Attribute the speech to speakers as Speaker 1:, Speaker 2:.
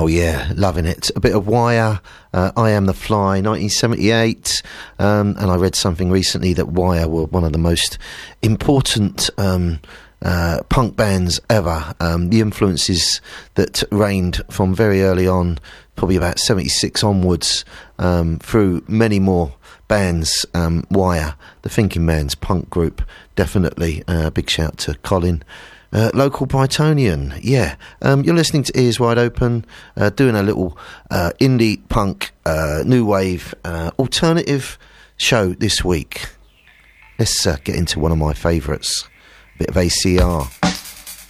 Speaker 1: Oh yeah, loving it. A bit of Wire, I Am the Fly, 1978, and I read something recently that Wire were one of the most important punk bands ever. The influences that reigned from very early on, probably about 76 onwards, through many more bands. Wire, the Thinking Man's punk group, definitely. Big shout to Colin. Local Brightonian, yeah. You're listening to Ears Wide Open, doing a little indie punk, new wave, alternative show this week. Let's get into one of my favourites, a bit of ACR.